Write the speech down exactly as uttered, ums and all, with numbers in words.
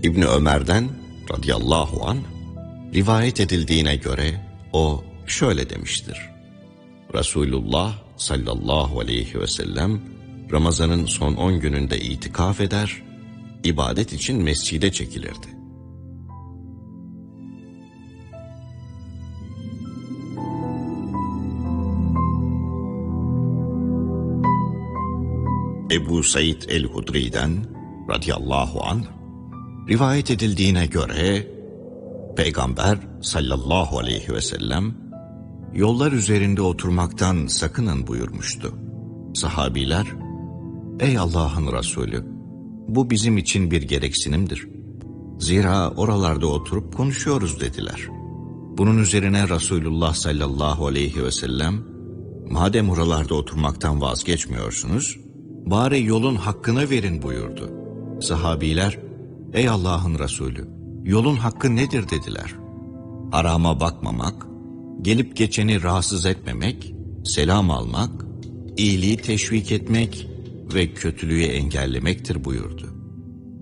İbni Ömer'den radıyallahu anh rivayet edildiğine göre o şöyle demiştir. Resulullah sallallahu aleyhi ve sellem Ramazan'ın son on gününde itikaf eder, ibadet için mescide çekilirdi. Ebu Said el-Hudri'den radıyallahu anh rivayet edildiğine göre Peygamber sallallahu aleyhi ve sellem yollar üzerinde oturmaktan sakının buyurmuştu. Sahabiler, ey Allah'ın Resulü, bu bizim için bir gereksinimdir. Zira oralarda oturup konuşuyoruz dediler. Bunun üzerine Resulullah sallallahu aleyhi ve sellem, madem oralarda oturmaktan vazgeçmiyorsunuz, bari yolun hakkını verin buyurdu. Sahabiler, ey Allah'ın Resulü, yolun hakkı nedir dediler. Harama bakmamak, gelip geçeni rahatsız etmemek, selam almak, iyiliği teşvik etmek ve kötülüğü engellemektir buyurdu.